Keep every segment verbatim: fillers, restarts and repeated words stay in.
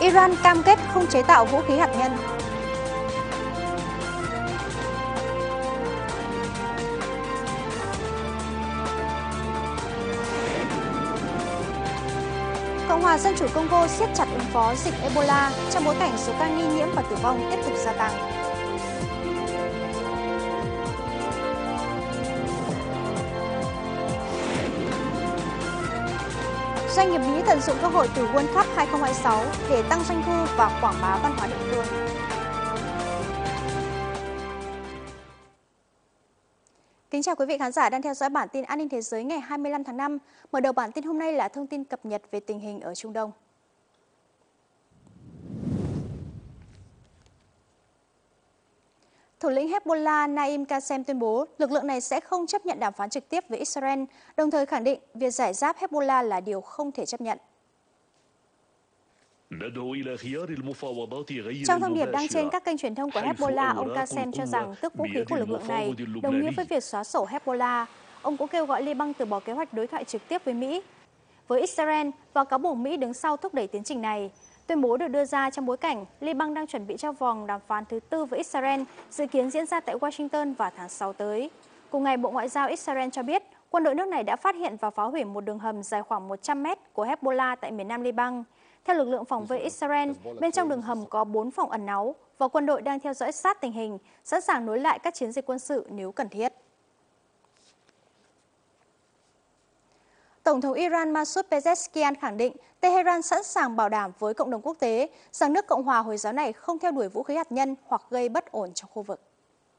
Iran cam kết không chế tạo vũ khí hạt nhân. Cộng hòa Dân chủ Congo siết chặt ứng phó dịch Ebola trong bối cảnh số ca nghi nhiễm và tử vong tiếp tục gia tăng. Doanh nghiệp Mỹ tận dụng cơ hội từ World Cup hai không hai sáu để tăng doanh thu và quảng bá văn hóa địa phương. Kính chào quý vị khán giả đang theo dõi bản tin an ninh thế giới ngày hai mươi lăm tháng năm. Mở đầu bản tin hôm nay là thông tin cập nhật về tình hình ở Trung Đông. Thủ lĩnh Hezbollah Naim Qassem tuyên bố lực lượng này sẽ không chấp nhận đàm phán trực tiếp với Israel, đồng thời khẳng định việc giải giáp Hezbollah là điều không thể chấp nhận. Trong thông điệp đăng trên các kênh truyền thông của Hezbollah, ông Qassem cho rằng tước vũ khí của lực lượng này đồng nghĩa với việc xóa sổ Hezbollah. Ông cũng kêu gọi Liban từ bỏ kế hoạch đối thoại trực tiếp với Mỹ, với Israel và cáo buộc Mỹ đứng sau thúc đẩy tiến trình này. Tuyên bố được đưa ra trong bối cảnh Liban đang chuẩn bị cho vòng đàm phán thứ tư với Israel, dự kiến diễn ra tại Washington vào tháng sáu tới. Cùng ngày, Bộ Ngoại giao Israel cho biết quân đội nước này đã phát hiện và phá hủy một đường hầm dài khoảng một trăm mét của Hezbollah tại miền nam Liban. Theo lực lượng phòng vệ Israel, bên trong đường hầm có bốn phòng ẩn náu và quân đội đang theo dõi sát tình hình, sẵn sàng nối lại các chiến dịch quân sự nếu cần thiết. Tổng thống Iran Masoud Pezeshkian khẳng định Tehran sẵn sàng bảo đảm với cộng đồng quốc tế rằng nước Cộng hòa Hồi giáo này không theo đuổi vũ khí hạt nhân hoặc gây bất ổn trong khu vực.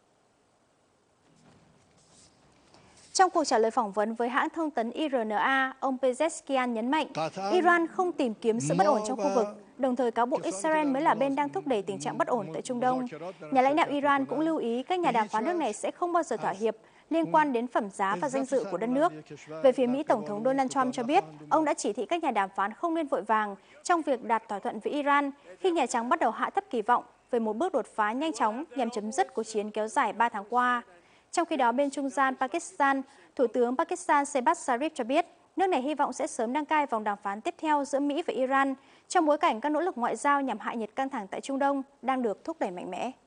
Trong cuộc trả lời phỏng vấn với hãng thông tấn i rờ en a, ông Pezeshkian nhấn mạnh Iran không tìm kiếm sự bất ổn trong khu vực, đồng thời cáo buộc Israel mới là bên đang thúc đẩy tình trạng bất ổn tại Trung Đông. Nhà lãnh đạo Iran cũng lưu ý các nhà đàm phán nước này sẽ không bao giờ thỏa hiệp liên quan đến phẩm giá và danh dự của đất nước. Về phía Mỹ, Tổng thống Donald Trump cho biết ông đã chỉ thị các nhà đàm phán không nên vội vàng trong việc đạt thỏa thuận với Iran khi Nhà Trắng bắt đầu hạ thấp kỳ vọng về một bước đột phá nhanh chóng nhằm chấm dứt cuộc chiến kéo dài ba tháng qua. Trong khi đó, bên trung gian Pakistan, Thủ tướng Pakistan Shehbaz Sharif cho biết nước này hy vọng sẽ sớm đăng cai vòng đàm phán tiếp theo giữa Mỹ và Iran trong bối cảnh các nỗ lực ngoại giao nhằm hạ nhiệt căng thẳng tại Trung Đông đang được thúc đẩy mạnh mẽ.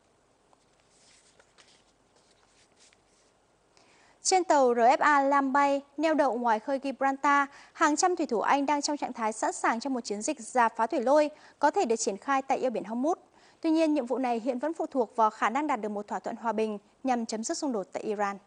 Trên tàu rờ ép a Lam Bay neo đậu ngoài khơi Gibraltar, hàng trăm thủy thủ Anh đang trong trạng thái sẵn sàng cho một chiến dịch rà phá thủy lôi có thể được triển khai tại eo biển Hormuz. Tuy nhiên, nhiệm vụ này hiện vẫn phụ thuộc vào khả năng đạt được một thỏa thuận hòa bình nhằm chấm dứt xung đột tại Iran.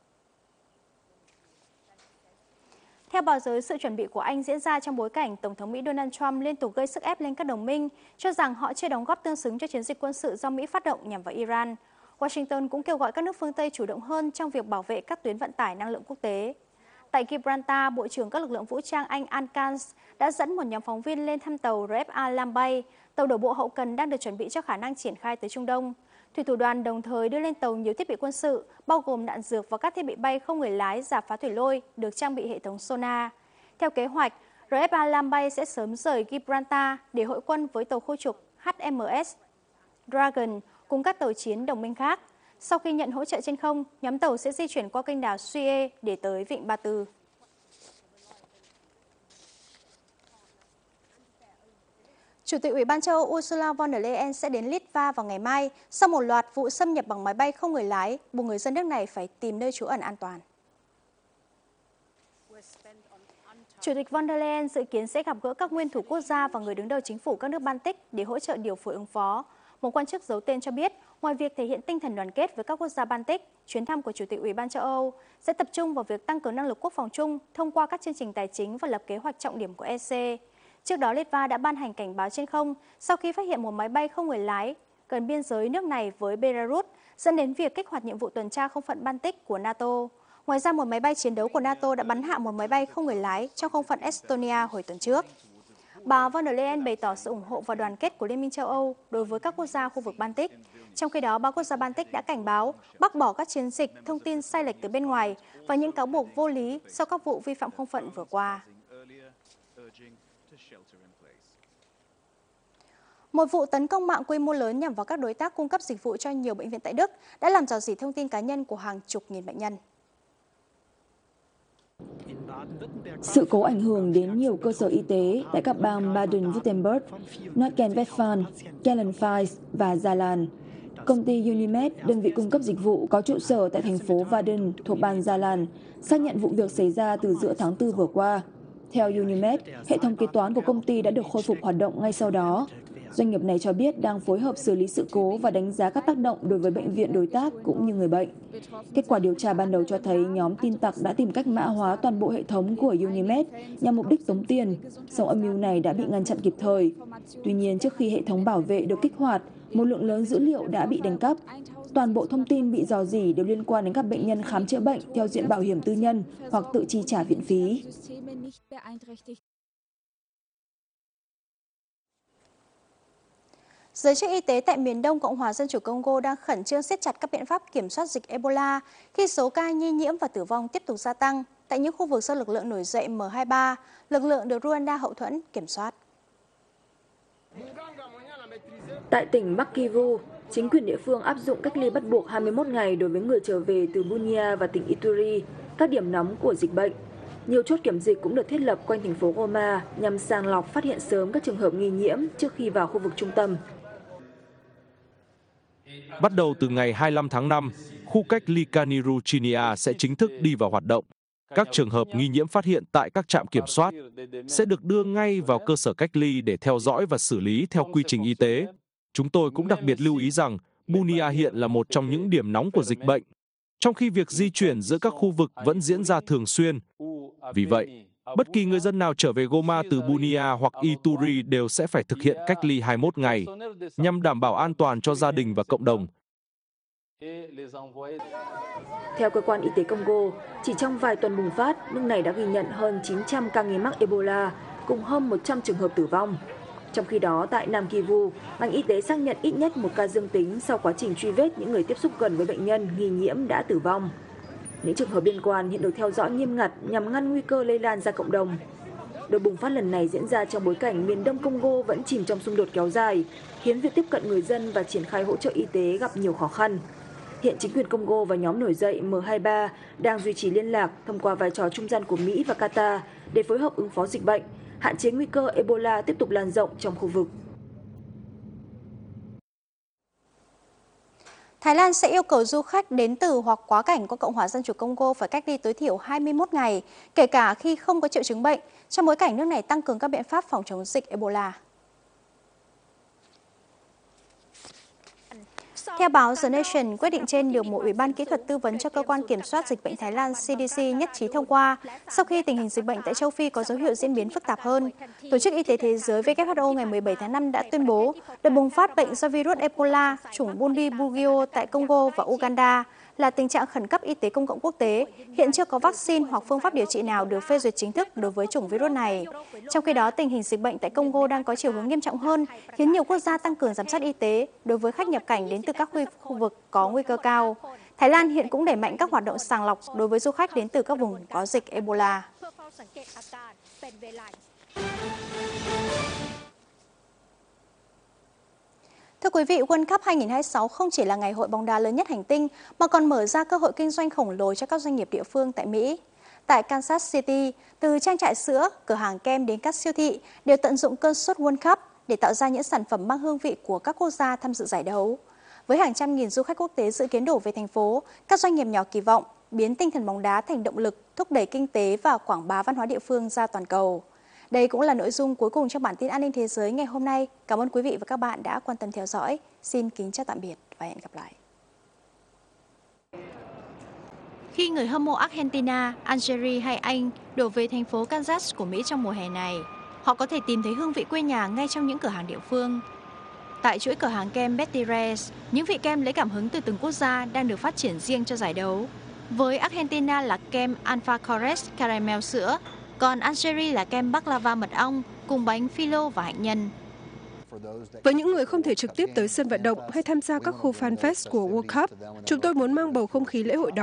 Theo báo giới, sự chuẩn bị của Anh diễn ra trong bối cảnh Tổng thống Mỹ Donald Trump liên tục gây sức ép lên các đồng minh, cho rằng họ chưa đóng góp tương xứng cho chiến dịch quân sự do Mỹ phát động nhằm vào Iran. Washington cũng kêu gọi các nước phương Tây chủ động hơn trong việc bảo vệ các tuyến vận tải năng lượng quốc tế. Tại Gibraltar, Bộ trưởng các lực lượng vũ trang Anh Al Kans đã dẫn một nhóm phóng viên lên thăm tàu rờ ép a Lam Bay, tàu đổ bộ hậu cần đang được chuẩn bị cho khả năng triển khai tới Trung Đông. Thủy thủ đoàn đồng thời đưa lên tàu nhiều thiết bị quân sự, bao gồm đạn dược và các thiết bị bay không người lái rà phá thủy lôi được trang bị hệ thống sonar. Theo kế hoạch, rờ ép a Lam Bay sẽ sớm rời Gibraltar để hội quân với tàu khu trục hát em ét Dragon cùng các tàu chiến đồng minh khác. Sau khi nhận hỗ trợ trên không, nhóm tàu sẽ di chuyển qua kênh đảo Suez để tới vịnh Ba Tư. Chủ tịch Ủy ban châu Âu Ursula von der Leyen sẽ đến Litva vào ngày mai sau một loạt vụ xâm nhập bằng máy bay không người lái, buộc người dân nước này phải tìm nơi trú ẩn an toàn. Chủ tịch von der Leyen dự kiến sẽ gặp gỡ các nguyên thủ quốc gia và người đứng đầu chính phủ các nước Baltic để hỗ trợ điều phối ứng phó. Một quan chức giấu tên cho biết, ngoài việc thể hiện tinh thần đoàn kết với các quốc gia Baltic, chuyến thăm của Chủ tịch Ủy ban châu Âu sẽ tập trung vào việc tăng cường năng lực quốc phòng chung thông qua các chương trình tài chính và lập kế hoạch trọng điểm của e xê. Trước đó, Litva đã ban hành cảnh báo trên không sau khi phát hiện một máy bay không người lái gần biên giới nước này với Belarus, dẫn đến việc kích hoạt nhiệm vụ tuần tra không phận Baltic của NATO. Ngoài ra, một máy bay chiến đấu của NATO đã bắn hạ một máy bay không người lái trong không phận Estonia hồi tuần trước. Bà von der Leyen bày tỏ sự ủng hộ và đoàn kết của Liên minh châu Âu đối với các quốc gia khu vực Baltic. Trong khi đó, ba quốc gia Baltic đã cảnh báo bác bỏ các chiến dịch thông tin sai lệch từ bên ngoài và những cáo buộc vô lý sau các vụ vi phạm không phận vừa qua. Một vụ tấn công mạng quy mô lớn nhằm vào các đối tác cung cấp dịch vụ cho nhiều bệnh viện tại Đức đã làm rò rỉ thông tin cá nhân của hàng chục nghìn bệnh nhân. Sự cố ảnh hưởng đến nhiều cơ sở y tế tại các bang Baden-Württemberg, Nordrhein-Westfalen, Rheinland-Pfalz và Gia Lan. Công ty Unimed, đơn vị cung cấp dịch vụ có trụ sở tại thành phố Baden thuộc bang Gia Lan, xác nhận vụ việc xảy ra từ giữa tháng tư vừa qua. Theo Unimed, hệ thống kế toán của công ty đã được khôi phục hoạt động ngay sau đó. Doanh nghiệp này cho biết đang phối hợp xử lý sự cố và đánh giá các tác động đối với bệnh viện đối tác cũng như người bệnh. Kết quả điều tra ban đầu cho thấy nhóm tin tặc đã tìm cách mã hóa toàn bộ hệ thống của Unimed nhằm mục đích tống tiền, song âm mưu này đã bị ngăn chặn kịp thời. Tuy nhiên, trước khi hệ thống bảo vệ được kích hoạt, một lượng lớn dữ liệu đã bị đánh cắp. Toàn bộ thông tin bị rò rỉ đều liên quan đến các bệnh nhân khám chữa bệnh theo diện bảo hiểm tư nhân hoặc tự chi trả viện phí. Giới chức y tế tại miền đông Cộng hòa Dân chủ Congo đang khẩn trương siết chặt các biện pháp kiểm soát dịch Ebola khi số ca nghi nhiễm và tử vong tiếp tục gia tăng tại những khu vực do lực lượng nổi dậy M hai mươi ba, lực lượng được Rwanda hậu thuẫn kiểm soát. Tại tỉnh Bắc Kivu, chính quyền địa phương áp dụng cách ly bắt buộc hai mươi mốt ngày đối với người trở về từ Bunia và tỉnh Ituri, các điểm nóng của dịch bệnh. Nhiều chốt kiểm dịch cũng được thiết lập quanh thành phố Goma nhằm sàng lọc phát hiện sớm các trường hợp nghi nhiễm trước khi vào khu vực trung tâm. Bắt đầu từ ngày hai mươi lăm tháng năm, khu cách ly Kaniruchinia sẽ chính thức đi vào hoạt động. Các trường hợp nghi nhiễm phát hiện tại các trạm kiểm soát sẽ được đưa ngay vào cơ sở cách ly để theo dõi và xử lý theo quy trình y tế. Chúng tôi cũng đặc biệt lưu ý rằng Bunia hiện là một trong những điểm nóng của dịch bệnh, trong khi việc di chuyển giữa các khu vực vẫn diễn ra thường xuyên. Vì vậy, bất kỳ người dân nào trở về Goma từ Bunia hoặc Ituri đều sẽ phải thực hiện cách ly hai mươi mốt ngày, nhằm đảm bảo an toàn cho gia đình và cộng đồng. Theo cơ quan y tế Congo, chỉ trong vài tuần bùng phát, nước này đã ghi nhận hơn chín trăm ca nghi mắc Ebola, cùng hơn một trăm trường hợp tử vong. Trong khi đó, tại Nam Kivu, ngành y tế xác nhận ít nhất một ca dương tính sau quá trình truy vết những người tiếp xúc gần với bệnh nhân nghi nhiễm đã tử vong. Những trường hợp liên quan hiện được theo dõi nghiêm ngặt nhằm ngăn nguy cơ lây lan ra cộng đồng. Đợt bùng phát lần này diễn ra trong bối cảnh miền đông Congo vẫn chìm trong xung đột kéo dài, khiến việc tiếp cận người dân và triển khai hỗ trợ y tế gặp nhiều khó khăn. Hiện chính quyền Congo và nhóm nổi dậy M hai mươi ba đang duy trì liên lạc thông qua vai trò trung gian của Mỹ và Qatar để phối hợp ứng phó dịch bệnh, hạn chế nguy cơ Ebola tiếp tục lan rộng trong khu vực. Thái Lan sẽ yêu cầu du khách đến từ hoặc quá cảnh qua Cộng hòa Dân chủ Congo phải cách ly tối thiểu hai mươi mốt ngày, kể cả khi không có triệu chứng bệnh, trong bối cảnh nước này tăng cường các biện pháp phòng chống dịch Ebola. Theo báo The Nation, quyết định trên được một ủy ban kỹ thuật tư vấn cho cơ quan kiểm soát dịch bệnh Thái Lan C D C nhất trí thông qua sau khi tình hình dịch bệnh tại châu Phi có dấu hiệu diễn biến phức tạp hơn. Tổ chức Y tế Thế giới W H O ngày mười bảy tháng năm đã tuyên bố đợt bùng phát bệnh do virus Ebola chủng Bundibugyo tại Congo và Uganda là tình trạng khẩn cấp y tế công cộng quốc tế. Hiện chưa có vaccine hoặc phương pháp điều trị nào được phê duyệt chính thức đối với chủng virus này. Trong khi đó, tình hình dịch bệnh tại Congo đang có chiều hướng nghiêm trọng hơn, khiến nhiều quốc gia tăng cường giám sát y tế đối với khách nhập cảnh đến từ các khu vực có nguy cơ cao. Thái Lan hiện cũng đẩy mạnh các hoạt động sàng lọc đối với du khách đến từ các vùng có dịch Ebola. Thưa quý vị, World Cup hai nghìn không trăm hai mươi sáu không chỉ là ngày hội bóng đá lớn nhất hành tinh, mà còn mở ra cơ hội kinh doanh khổng lồ cho các doanh nghiệp địa phương tại Mỹ. Tại Kansas City, từ trang trại sữa, cửa hàng kem đến các siêu thị đều tận dụng cơn sốt World Cup để tạo ra những sản phẩm mang hương vị của các quốc gia tham dự giải đấu. Với hàng trăm nghìn du khách quốc tế dự kiến đổ về thành phố, các doanh nghiệp nhỏ kỳ vọng biến tinh thần bóng đá thành động lực thúc đẩy kinh tế và quảng bá văn hóa địa phương ra toàn cầu. Đây cũng là nội dung cuối cùng trong bản tin An ninh Thế giới ngày hôm nay. Cảm ơn quý vị và các bạn đã quan tâm theo dõi. Xin kính chào tạm biệt và hẹn gặp lại. Khi người hâm mộ Argentina, Algeria hay Anh đổ về thành phố Kansas của Mỹ trong mùa hè này, họ có thể tìm thấy hương vị quê nhà ngay trong những cửa hàng địa phương. Tại chuỗi cửa hàng kem Betty Reyes, những vị kem lấy cảm hứng từ từng quốc gia đang được phát triển riêng cho giải đấu. Với Argentina là kem Alfacores caramel sữa, còn Algeria là kem baklava mật ong cùng bánh philo và hạnh nhân. Với những người không thể trực tiếp tới sân vận động hay tham gia các khu fan fest của World Cup, chúng tôi muốn mang bầu không khí lễ hội đó